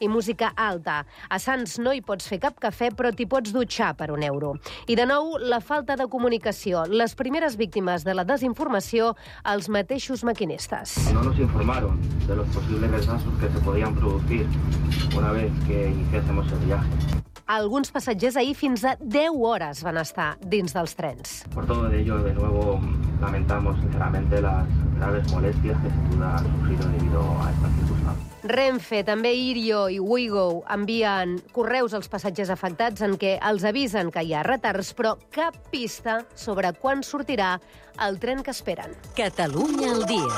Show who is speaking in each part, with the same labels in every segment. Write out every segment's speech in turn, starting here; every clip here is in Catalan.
Speaker 1: i música alta. A Sants no hi pots fer cap cafè, però t'hi pots dutxar per €1. I de nou, la falta de comunicació. Les primeres víctimes de la desinformació, els mateixos maquinistes.
Speaker 2: No nos informaron de los posibles retrasos que se podían producir una vez que iniciásemos el viaje.
Speaker 1: Alguns passatgers ahir fins a 10 hores van estar dins dels trens.
Speaker 2: Por todo ello, de nuevo, lamentamos sinceramente las graves molestias que sin duda han sufrido debido a estas circunstancias.
Speaker 1: Renfe, també Irio i Ouigo envien correus als passatgers afectats en què els avisen que hi ha retards, però cap pista sobre quan sortirà el tren que esperen.
Speaker 3: Catalunya al dia.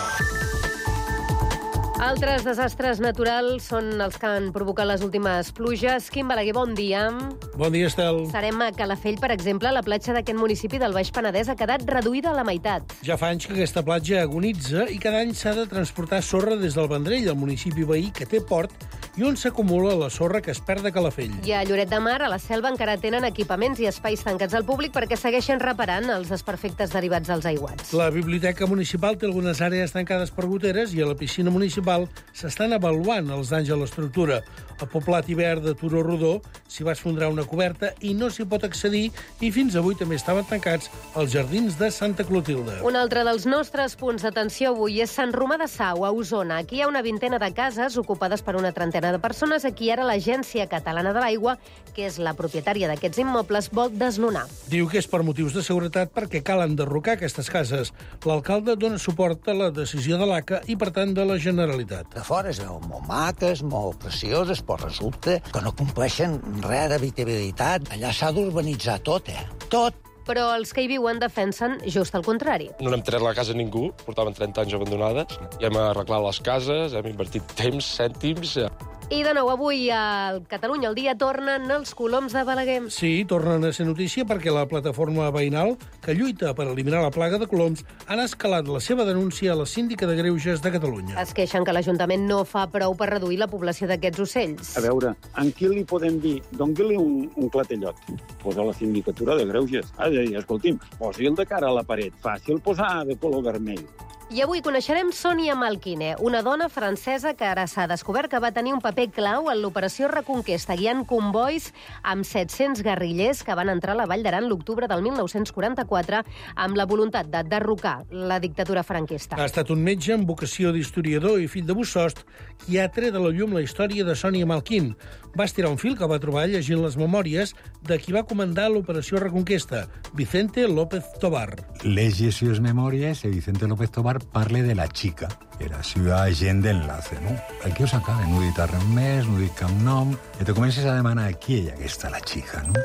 Speaker 1: Altres desastres naturals són els que han provocat les últimes pluges. Quim Balaguer, bon dia.
Speaker 4: Bon dia, Estel.
Speaker 1: Serem a Calafell, per exemple. La platja d'aquest municipi del Baix Penedès ha quedat reduïda a la meitat.
Speaker 4: Ja fa anys que aquesta platja agonitza i cada any s'ha de transportar sorra des del Vendrell, el municipi veí que té port, i on s'acumula la sorra que es perd a Calafell.
Speaker 1: I a Lloret de Mar, a la Selva, encara tenen equipaments i espais tancats al públic perquè segueixen reparant els desperfectes derivats dels aiguats.
Speaker 4: La biblioteca municipal té algunes àrees tancades per goteres i a la piscina municipal s'estan avaluant els danys a l'estructura. Al poblat hivern de Turó Rodó s'hi va esfondrar una coberta i no s'hi pot accedir, i fins avui també estaven tancats els jardins de Santa Clotilde.
Speaker 1: Un altre dels nostres punts d'atenció avui és Sant Romà de Sau, a Osona. Aquí hi ha una vintena de cases ocupades per una trentena de persones. Aquí ara l'Agència Catalana de l'Aigua, que és la propietària d'aquests immobles, vol desnonar.
Speaker 4: Diu que és per motius de seguretat perquè cal enderrocar aquestes cases. L'alcalde dona suport a la decisió de l'ACA i, per tant, de la Generalitat.
Speaker 5: De fora es veuen molt maques, molt precioses, però resulta que no compleixen res d'habitabilitat. Allà s'ha d'urbanitzar tot, Tot.
Speaker 1: Però els que hi viuen defensen just el contrari.
Speaker 6: No n'hem tret la casa a ningú, portaven 30 anys abandonades. Ja hem arreglat les cases, hem invertit temps, cèntims.
Speaker 1: I de nou, avui a Catalunya al dia tornen els coloms de Balaguer.
Speaker 4: Sí, tornen a ser notícia perquè la plataforma veïnal que lluita per eliminar la plaga de coloms han escalat la seva denúncia a la síndica de Greuges de Catalunya.
Speaker 1: Es queixen que l'Ajuntament no fa prou per reduir la població d'aquests ocells.
Speaker 7: A veure, en qui li podem dir? Doni-li un clatellot. Posa la sindicatura de Greuges. Ha de dir, escolti'm, posi-el de cara a la paret. Fàcil posar de color vermell.
Speaker 1: I avui coneixerem Sònia Malquine, una dona francesa que ara s'ha descobert que va tenir un paper clau en l'operació Reconquesta, guiant convois amb 700 guerrillers que van entrar a la Vall d'Aran l'octubre del 1944 amb la voluntat de derrocar la dictadura franquista.
Speaker 4: Ha estat un metge amb vocació d'historiador i fill de Bussost qui ha tret a la llum la història de Sònia Malquine. Va estirar un fil que va trobar llegint les memòries de qui va comandar l'operació Reconquesta, Vicente López Tobar.
Speaker 8: Llegir sus memòries i Vicente López Tobar parle de la chica, que era seva agent d'enlace, no? Aquí ho s'acaba, no dit res més, no dit cap nom, i te comences a demanar qui és aquesta la chica, no?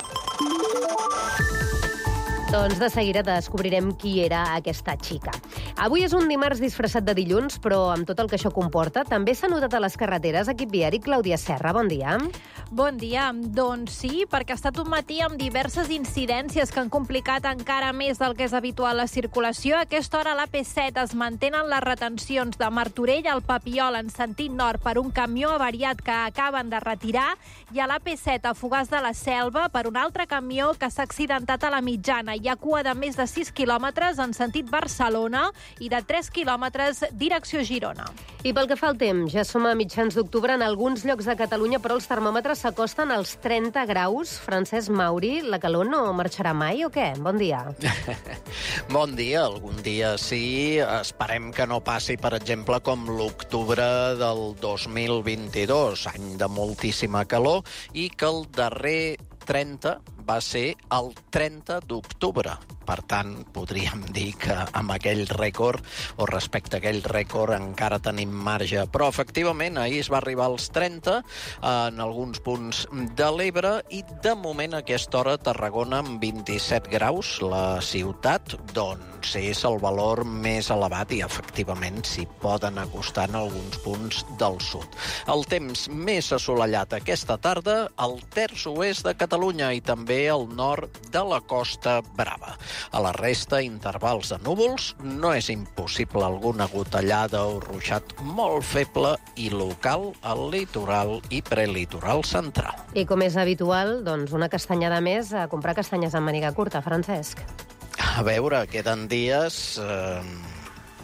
Speaker 1: Doncs de seguida descobrirem qui era aquesta xica. Avui és un dimarts disfressat de dilluns, però amb tot el que això comporta, també s'ha notat a les carreteres. Equip viari, Clàudia Serra, bon dia.
Speaker 9: Bon dia. Doncs sí, perquè ha estat un matí amb diverses incidències que han complicat encara més del que és habitual la circulació. A aquesta hora a l'AP7 es mantenen les retencions de Martorell al Papiol en sentit nord per un camió avariat que acaben de retirar, i a l'AP7 a Fogars de la Selva per un altre camió que s'ha accidentat a la mitjana. Hi ha cua de més de 6 quilòmetres en sentit Barcelona i de 3 quilòmetres direcció Girona.
Speaker 1: I pel que fa al temps, ja som a mitjans d'octubre en alguns llocs de Catalunya, però els termòmetres s'acosten als 30 graus. Francesc Mauri, la calor no marxarà mai o què? Bon dia.
Speaker 10: Bon dia, algun dia sí. Esperem que no passi, per exemple, com l'octubre del 2022, any de moltíssima calor, i que el darrer 30 va ser el 30 d'octubre. Per tant, podríem dir que amb aquell rècord, o respecte a aquell rècord, encara tenim marge. Però, efectivament, ahir es va arribar als 30 en alguns punts de l'Ebre i, de moment, a aquesta hora, Tarragona amb 27 graus. La ciutat, doncs, és el valor més elevat i, efectivament, s'hi poden acostar en alguns punts del sud. El temps més assolellat aquesta tarda al terç oest de Catalunya i també al nord de la Costa Brava. A la resta, intervals de núvols, no és impossible alguna gotellada o ruixat molt feble i local al litoral i prelitoral central.
Speaker 1: I com és habitual, doncs una castanyada més a comprar castanyes amb màniga curta, Francesc.
Speaker 10: A veure, queden dies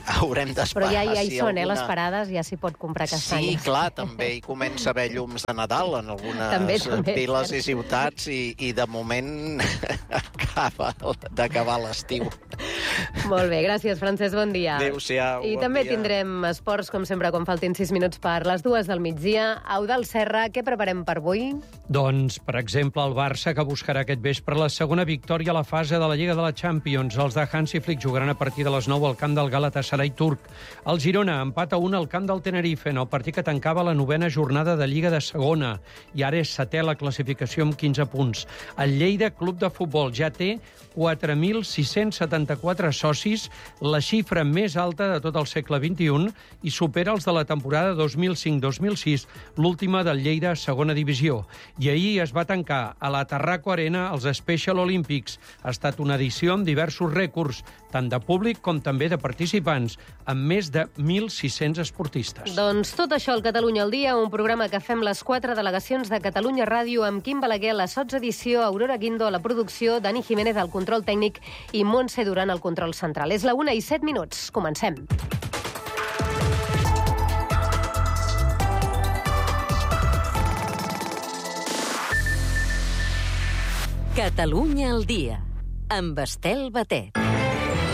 Speaker 10: haurem d'esperar.
Speaker 1: Però ja hi són, les parades, ja s'hi pot comprar castanyes.
Speaker 10: Sí, clar, també hi comença a haver llums de Nadal en algunes viles i ciutats i de moment acaba d'acabar l'estiu.
Speaker 1: Molt bé, gràcies, Francesc, bon dia.
Speaker 10: Adéu-siau,
Speaker 1: I també tindrem esports, com sempre, quan faltin 6 minuts per les 2 del migdia. Eudald Serra, què preparem per avui?
Speaker 3: Doncs, per exemple, el Barça, que buscarà aquest vespre la segona victòria a la fase de la Lliga de la Champions. Els de Hansi Flick jugaran a partir de les 9 al camp del Galatasaray turc. El Girona empata 1 al camp del Tenerife, en el partit que tancava la 9a jornada de Lliga de Segona. I ara és 7è a la classificació amb 15 punts. El Lleida Club de Futbol ja té 4.674 socis, la xifra més alta de tot el segle XXI, i supera els de la temporada 2005-2006, l'última del Lleida segona divisió. I ahir es va tancar a la Tarraco Arena els Special Olympics. Ha estat una edició amb diversos rècords, tant de públic com també de participants, amb més de 1.600 esportistes.
Speaker 1: Doncs tot això al Catalunya al dia, un programa que fem les 4 delegacions de Catalunya Ràdio amb Quim Balaguer a la sotsedició, Aurora Guindo a la producció, Dani Jiménez al control tècnic i Montse Duran al control central. És la 1:07. Comencem.
Speaker 11: Catalunya al dia, amb Estel Batet.